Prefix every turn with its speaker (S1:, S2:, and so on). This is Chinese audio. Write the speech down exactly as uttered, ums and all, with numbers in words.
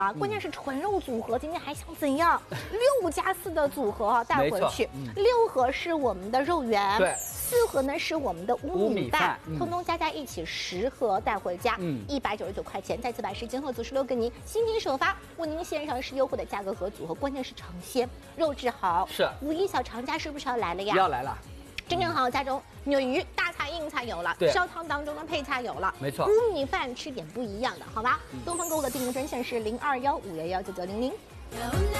S1: 啊，关键是纯肉组合，今天还想怎样？六加四的组合啊，带回去。嗯、六盒是我们的肉圆，
S2: 对，
S1: 四盒呢是我们的乌米饭，
S2: 嗯、
S1: 通通加在一起十盒带回家，嗯，一百九十九块钱。再次把时间和组数留给您，新品首发，为您献上是优惠的价格和组合，关键是尝鲜，肉质好。
S2: 是
S1: 五一小长假是不是要来了呀？
S2: 要来了。
S1: 真正好家中有鱼，大菜硬菜有了，烧汤当中的配菜有了，
S2: 没错。
S1: 乌米饭吃点不一样的，好吧？嗯、东方购物的订购专线是零二幺五幺幺九九零零。